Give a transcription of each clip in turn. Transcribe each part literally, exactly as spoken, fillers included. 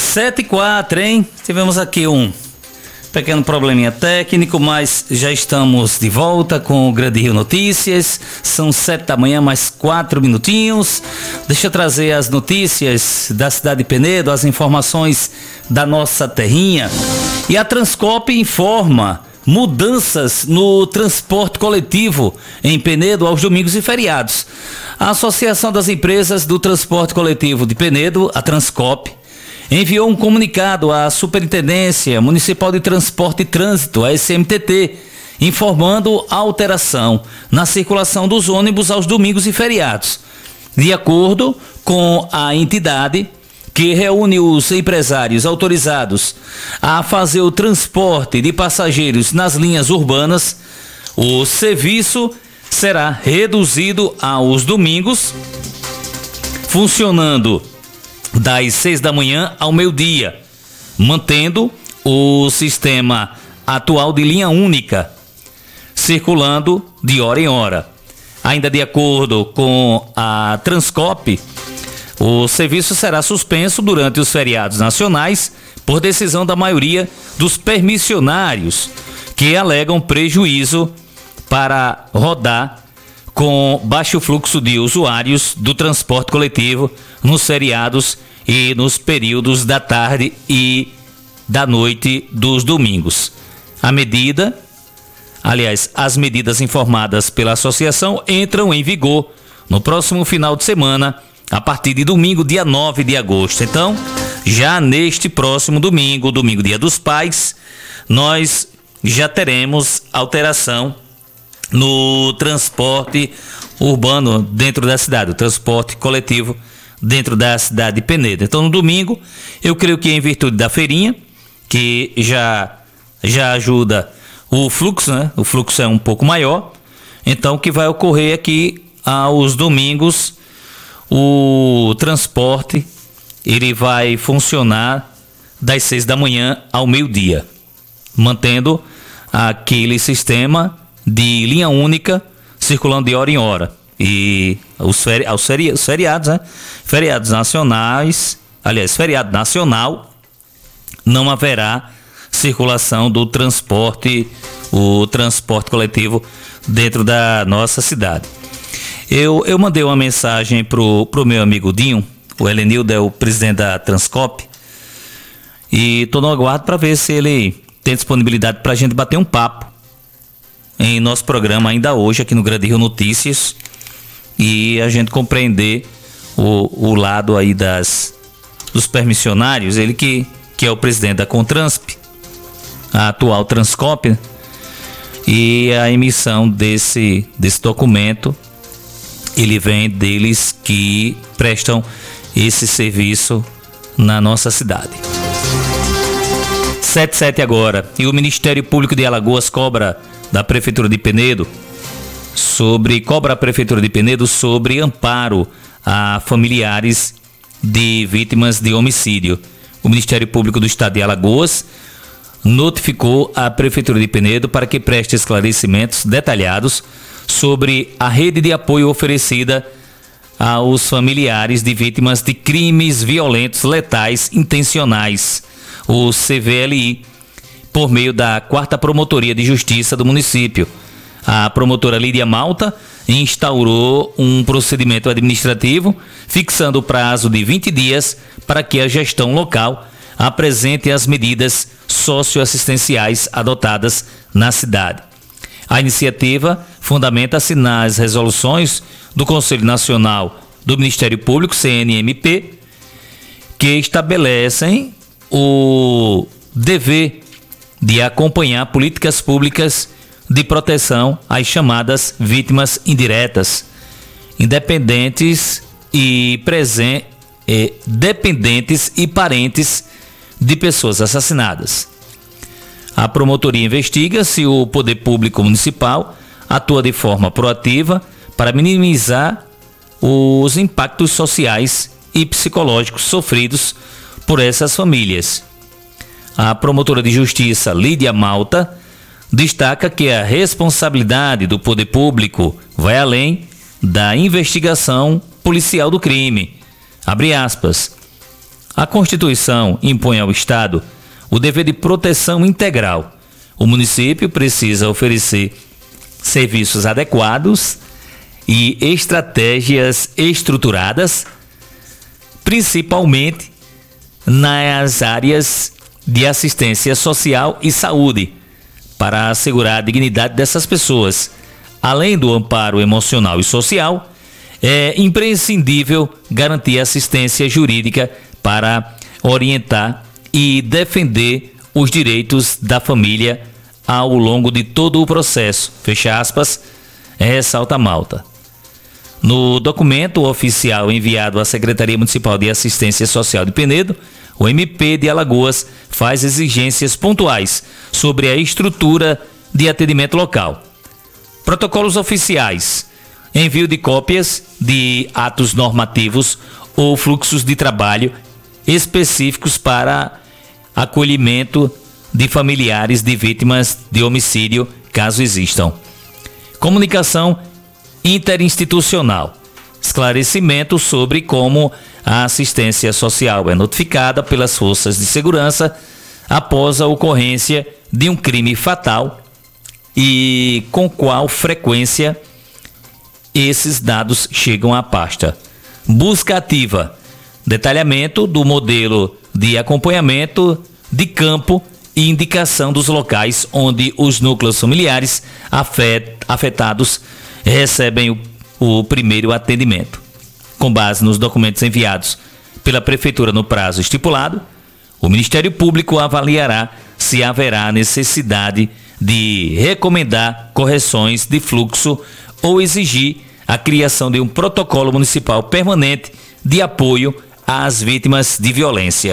sete e quatro, hein? Tivemos aqui um pequeno probleminha técnico, mas já estamos de volta com o Grande Rio Notícias. São sete da manhã, mais quatro minutinhos. Deixa eu trazer as notícias da cidade de Penedo, as informações da nossa terrinha. E a Transcope informa mudanças no transporte coletivo em Penedo aos domingos e feriados. A Associação das Empresas do Transporte Coletivo de Penedo, a Transcope, enviou um comunicado à Superintendência Municipal de Transporte e Trânsito, a S M T T, informando a alteração na circulação dos ônibus aos domingos e feriados. De acordo com a entidade, que reúne os empresários autorizados a fazer o transporte de passageiros nas linhas urbanas, o serviço será reduzido aos domingos, funcionando das seis da manhã ao meio-dia, mantendo o sistema atual de linha única, circulando de hora em hora. Ainda de acordo com a Transcope, o serviço será suspenso durante os feriados nacionais por decisão da maioria dos permissionários, que alegam prejuízo para rodar com baixo fluxo de usuários do transporte coletivo nos feriados e nos períodos da tarde e da noite dos domingos. A medida, aliás, as medidas informadas pela associação entram em vigor no próximo final de semana, a partir de domingo, dia nove de agosto. Então, já neste próximo domingo, domingo dia dos pais, nós já teremos alteração no transporte urbano dentro da cidade, o transporte coletivo dentro da cidade de Penedo. Então, no domingo, eu creio que em virtude da feirinha, que já, já ajuda o fluxo, né? O fluxo é um pouco maior. Então, o que vai ocorrer aqui aos domingos, o transporte, ele vai funcionar das seis da manhã ao meio-dia, mantendo aquele sistema de linha única, circulando de hora em hora. E os, feri- os, feri- os feriados, né? Feriados nacionais, aliás, feriado nacional, não haverá circulação do transporte, o transporte coletivo dentro da nossa cidade. Eu, eu mandei uma mensagem pro, pro meu amigo Dinho, o Helenildo é o presidente da Transcope, e estou no aguardo para ver se ele tem disponibilidade para a gente bater um papo em nosso programa ainda hoje aqui no Grande Rio Notícias e a gente compreender o, o lado aí das, dos permissionários, ele que, que é o presidente da Contransp, a atual Transcope, e a emissão desse, desse documento, ele vem deles que prestam esse serviço na nossa cidade. sete e sete agora. E o Ministério Público de Alagoas cobra da Prefeitura de Penedo sobre cobra a Prefeitura de Penedo sobre amparo a familiares de vítimas de homicídio. O Ministério Público do Estado de Alagoas notificou a Prefeitura de Penedo para que preste esclarecimentos detalhados sobre a rede de apoio oferecida aos familiares de vítimas de crimes violentos letais intencionais, o C V L I, por meio da quarta Promotoria de Justiça do município. A promotora Lídia Malta instaurou um procedimento administrativo fixando o prazo de vinte dias para que a gestão local apresente as medidas socioassistenciais adotadas na cidade. A iniciativa fundamenta-se nas resoluções do Conselho Nacional do Ministério Público, C N M P, que estabelecem o dever de acompanhar políticas públicas de proteção às chamadas vítimas indiretas, independentes e presen- eh, dependentes e parentes de pessoas assassinadas. A promotoria investiga se o poder público municipal atua de forma proativa para minimizar os impactos sociais e psicológicos sofridos por essas famílias. A promotora de justiça Lídia Malta destaca que a responsabilidade do poder público vai além da investigação policial do crime. Abre aspas. A Constituição impõe ao Estado o dever de proteção integral. O município precisa oferecer serviços adequados e estratégias estruturadas, principalmente nas áreas de assistência social e saúde, para assegurar a dignidade dessas pessoas. Além do amparo emocional e social, é imprescindível garantir assistência jurídica para orientar e defender os direitos da família ao longo de todo o processo. Fecha aspas, ressalta Malta. No documento oficial enviado à Secretaria Municipal de Assistência Social de Penedo, o M P de Alagoas faz exigências pontuais sobre a estrutura de atendimento local. Protocolos oficiais, envio de cópias de atos normativos ou fluxos de trabalho específicos para acolhimento de familiares de vítimas de homicídio, caso existam. Comunicação interinstitucional, esclarecimento sobre como a assistência social é notificada pelas forças de segurança após a ocorrência de um crime fatal e com qual frequência esses dados chegam à pasta. Busca ativa, detalhamento do modelo de acompanhamento de campo e indicação dos locais onde os núcleos familiares afetados recebem o, o primeiro atendimento. Com base nos documentos enviados pela Prefeitura no prazo estipulado, o Ministério Público avaliará se haverá necessidade de recomendar correções de fluxo ou exigir a criação de um protocolo municipal permanente de apoio às vítimas de violência.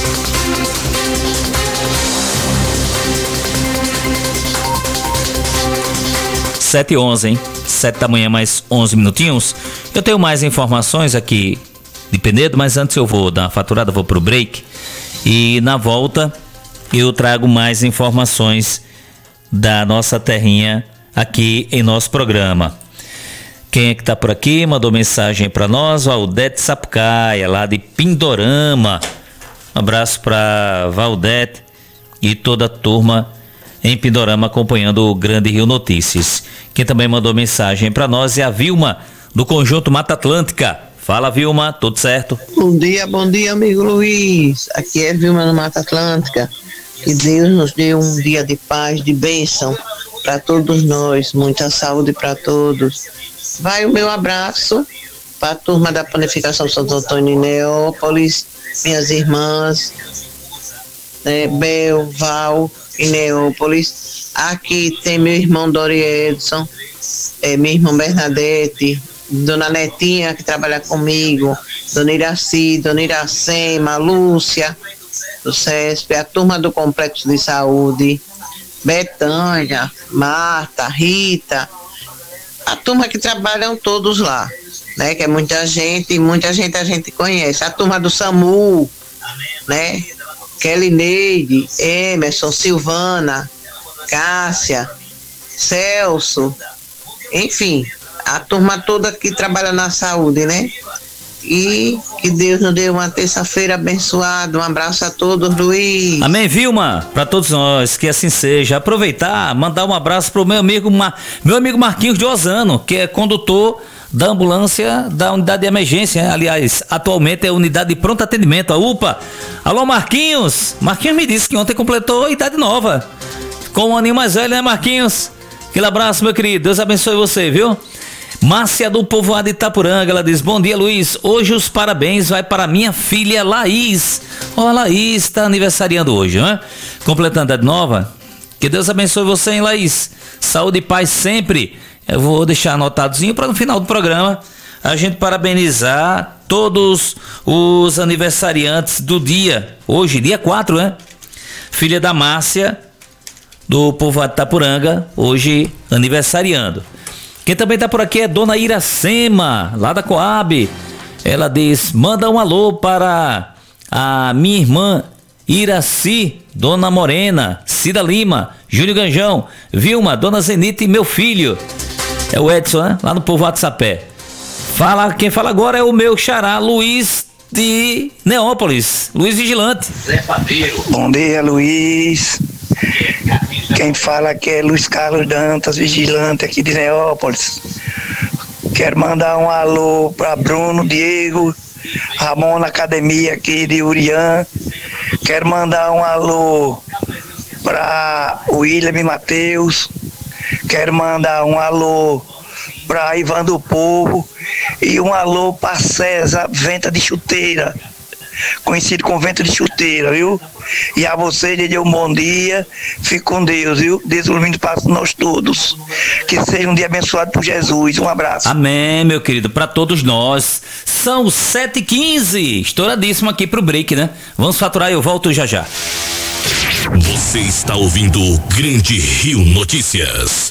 sete e onze, hein? sete da manhã, mais onze minutinhos. Eu tenho mais informações aqui de Penedo, mas antes eu vou dar uma faturada, vou pro break. E na volta eu trago mais informações da nossa terrinha aqui em nosso programa. Quem é que tá por aqui? Mandou mensagem para nós, o Valdete Sapucaia, lá de Pindorama. Um abraço para Valdete e toda a turma em Pindorama acompanhando o Grande Rio Notícias. Quem também mandou mensagem para nós é a Vilma, do Conjunto Mata Atlântica. Fala, Vilma, tudo certo? Bom dia, bom dia, amigo Luiz. Aqui é Vilma no Mata Atlântica. Que Deus nos dê um dia de paz, de bênção para todos nós, muita saúde para todos. Vai o meu abraço para a turma da Panificação Santo Antônio em Neópolis, minhas irmãs, né, Bel, Val, em Neópolis. Aqui tem meu irmão Dori Edson, é, minha irmã Bernadette, Dona Netinha, que trabalha comigo, Dona Iraci, Dona Iracema, Lúcia, do C E S P, a turma do Complexo de Saúde, Betânia, Marta, Rita, a turma que trabalham todos lá, né? Que é muita gente, e muita gente a gente conhece. A turma do SAMU, né? Kelly Neide, Emerson, Silvana, Cássia, Celso, enfim, a turma toda que trabalha na saúde, né? E que Deus nos dê uma terça-feira abençoada. Um abraço a todos, Luiz. Amém, Vilma, para todos nós, que assim seja. Aproveitar, mandar um abraço pro meu amigo, meu amigo Marquinhos de Osano, que é condutor da ambulância da unidade de emergência, aliás, atualmente é a unidade de pronto atendimento, a U P A. Alô, Marquinhos. Marquinhos me disse que ontem completou a idade nova, com um aninho mais velho, né, Marquinhos? Aquele abraço, meu querido, Deus abençoe você, viu? Márcia do Povoado de Itapuranga, ela diz: bom dia, Luiz, hoje os parabéns vai para minha filha Laís. Ó, a Laís está aniversariando hoje, né? Completando a idade nova. Que Deus abençoe você, hein, Laís? Saúde e paz sempre. Eu vou deixar anotadozinho para no final do programa a gente parabenizar todos os aniversariantes do dia. Hoje, dia quatro, né? Filha da Márcia do Povoado de Itapuranga, hoje aniversariando. Quem também está por aqui é Dona Iracema, lá da Coab. Ela diz: manda um alô para a minha irmã Iraci, Dona Morena, Cida Lima, Júlio Ganjão, Vilma, Dona Zenita e meu filho. É o Edson, né? Lá no Povoado de Sapé. Fala, quem fala agora é o meu xará, Luiz de Neópolis, Luiz Vigilante. Bom dia, Luiz. Quem fala aqui é Luiz Carlos Dantas, vigilante aqui de Neópolis. Quero mandar um alô para Bruno, Diego, Ramon na academia aqui de Uriã. Quero mandar um alô para William Matheus. Quero mandar um alô para Ivan do Povo e um alô para César Venta de Chuteira, conhecido como Vento de Chuteira, viu? E a você, Dede, um bom dia. Fique com Deus, viu? Deus ilumine para nós todos. Que seja um dia abençoado por Jesus. Um abraço. Amém, meu querido, para todos nós. São sete e quinze, estouradíssimo aqui pro break, né? Vamos faturar e eu volto já já. Você está ouvindo o Grande Rio Notícias.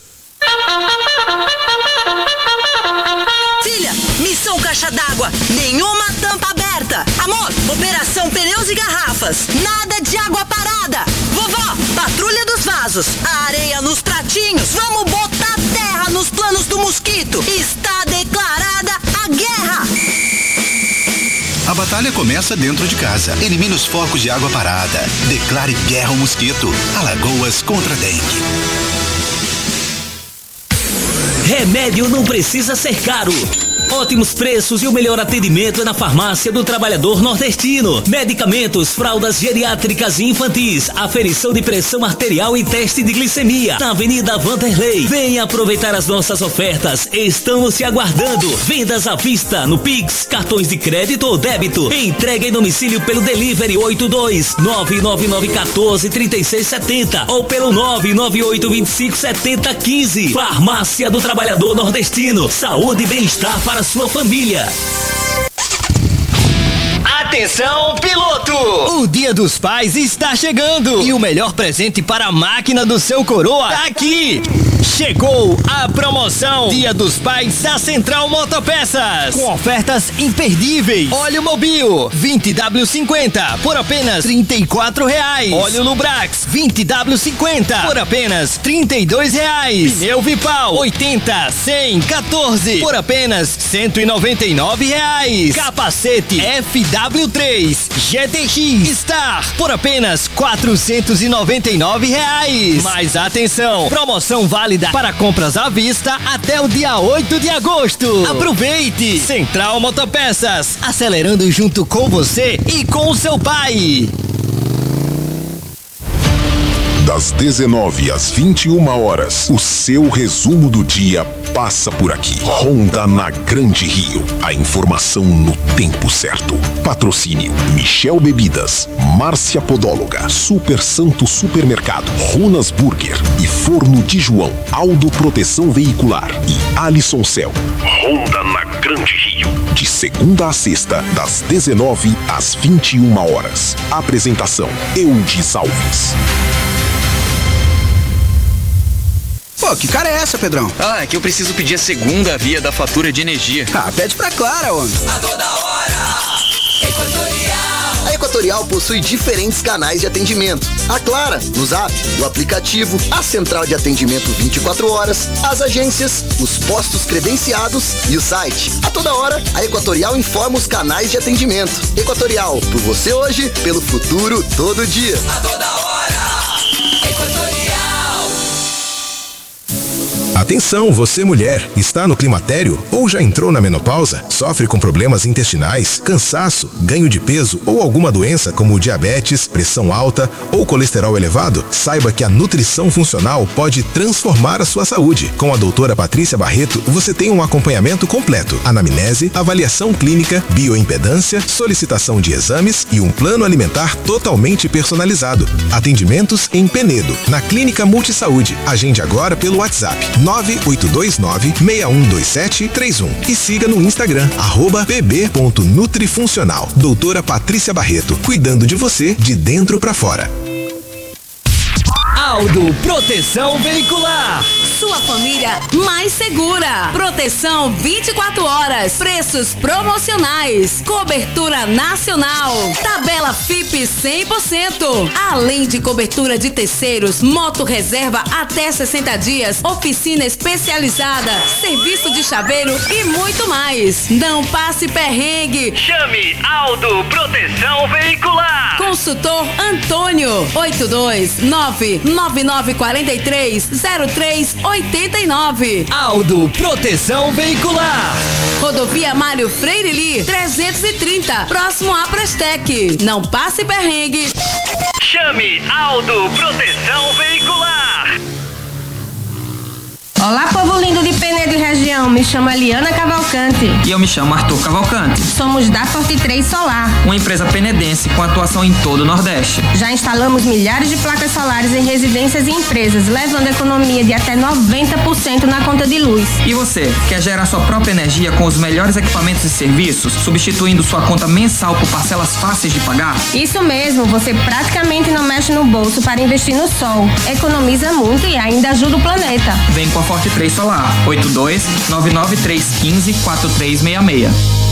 Filha, missão caixa d'água, nenhuma tampa aberta. Amor, operação pneus e garrafas, nada de água parada. Vovó, patrulha dos vasos, a areia nos pratinhos, vamos botar terra nos planos do mosquito. Está declarada a guerra. A batalha começa dentro de casa. Elimine os focos de água parada. Declare guerra ao mosquito. Alagoas contra a dengue. Remédio não precisa ser caro. Ótimos preços e o melhor atendimento é na Farmácia do Trabalhador Nordestino. Medicamentos, fraldas geriátricas e infantis, aferição de pressão arterial e teste de glicemia. Na Avenida Vanderlei. Venha aproveitar as nossas ofertas. Estamos te aguardando. Vendas à vista no Pix, cartões de crédito ou débito. Entrega em domicílio pelo Delivery oito dois nove nove nove um quatro três seis sete zero ou pelo nove nove oito dois cinco sete zero um cinco. Farmácia do Trabalhador Nordestino. Saúde e bem-estar para a sua família. Atenção, piloto! O Dia dos Pais está chegando e o melhor presente para a máquina do seu coroa tá aqui! Chegou a promoção Dia dos Pais da Central Motopeças, com ofertas imperdíveis. Óleo Mobil vinte W cinquenta por apenas trinta e quatro reais. Óleo Lubrax vinte W cinquenta por apenas trinta e dois reais. Pneu Vipal oitenta, cem, quatorze por apenas cento e noventa e nove reais. Capacete F W três G T X Star por apenas quatrocentos e noventa e nove reais. Mas atenção, promoção válida para compras à vista até o dia oito de agosto. Aproveite! Central Motopeças, acelerando junto com você e com o seu pai. Das dezenove às vinte e uma horas, o seu resumo do dia passa por aqui. Ronda na Grande Rio. A informação no tempo certo. Patrocínio Michel Bebidas, Márcia Podóloga, Super Santo Supermercado, Runas Burger e Forno de João, Aldo Proteção Veicular e Alisson Cel. Ronda na Grande Rio. De segunda a sexta, das dezenove às vinte e uma horas. Apresentação Eudes Alves. Pô, que cara é essa, Pedrão? Ah, é que eu preciso pedir a segunda via da fatura de energia. Ah, pede pra Clara, homem. A toda hora, Equatorial. A Equatorial possui diferentes canais de atendimento. A Clara, no Zap, o aplicativo, a central de atendimento vinte e quatro horas, as agências, os postos credenciados e o site. A toda hora, a Equatorial informa os canais de atendimento. Equatorial, por você hoje, pelo futuro todo dia. A toda hora, Equatorial. Atenção, você mulher, está no climatério ou já entrou na menopausa? Sofre com problemas intestinais, cansaço, ganho de peso ou alguma doença como diabetes, pressão alta ou colesterol elevado? Saiba que a nutrição funcional pode transformar a sua saúde. Com a doutora Patrícia Barreto, você tem um acompanhamento completo: anamnese, avaliação clínica, bioimpedância, solicitação de exames e um plano alimentar totalmente personalizado. Atendimentos em Penedo, na Clínica Multisaúde. Agende agora pelo WhatsApp nove oito dois nove, seis um dois sete, três um e siga no Instagram, arroba pb.nutrifuncional. Doutora Patrícia Barreto, cuidando de você de dentro pra fora. Aldo Proteção Veicular. sua família mais segura. Proteção vinte e quatro horas. Preços promocionais. Cobertura nacional. Tabela F I P cem por cento. Além de cobertura de terceiros, moto reserva até sessenta dias, oficina especializada, serviço de chaveiro e muito mais. Não passe perrengue. Chame Aldo Proteção Veicular. Consultor Antônio, oito dois nove nove nove quatro três zero três oito nove. Aldo Proteção Veicular. Rodovia Mário Freire Lee, trezentos e trinta, próximo à Prestec. Não passe perrengue. Chame Aldo Proteção Veicular. Olá, povo lindo de Penedo e região. Me chamo Eliana Cavalcante. E eu me chamo Arthur Cavalcante. Somos da Forte três Solar, uma empresa penedense com atuação em todo o Nordeste. Já instalamos milhares de placas solares em residências e empresas, levando economia de até noventa por cento na conta de luz. E você, quer gerar sua própria energia com os melhores equipamentos e serviços, substituindo sua conta mensal por parcelas fáceis de pagar? Isso mesmo, você praticamente não mexe no bolso para investir no sol. Economiza muito e ainda ajuda o planeta. Vem com a Forte três Solar, oito dois nove nove três um cinco quatro três seis seis.